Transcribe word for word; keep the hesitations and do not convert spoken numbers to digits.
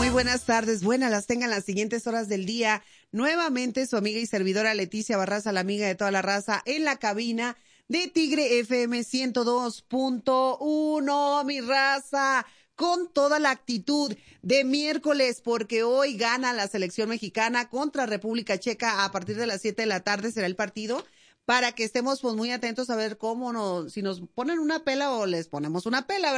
Muy buenas tardes, buenas las tengan las siguientes horas del día. Nuevamente su amiga y servidora Leticia Barraza, la amiga de toda la raza, en la cabina de Tigre F M ciento dos punto uno, mi raza, con toda la actitud de miércoles, porque hoy gana la selección mexicana contra República Checa a partir de las siete de la tarde será el partido, para que estemos pues muy atentos a ver cómo nos, si nos ponen una pela o les ponemos una pela, ¿verdad?